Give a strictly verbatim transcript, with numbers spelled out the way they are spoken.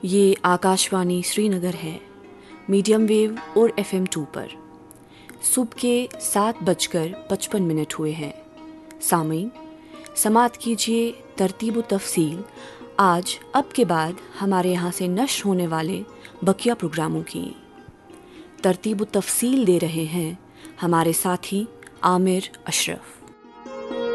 ये आकाशवाणी श्रीनगर है, medium wave और एफ एम टू पर। सुबह के सात बजकर पचपन मिनट हुए हैं। सामीन, समात कीजिए तरतीब तफसील आज अब के बाद हमारे यहाँ से नश्र होने वाले बकिया प्रोग्रामों की। तरतीब तफसील दे रहे हैं हमारे साथी आमिर अशरफ।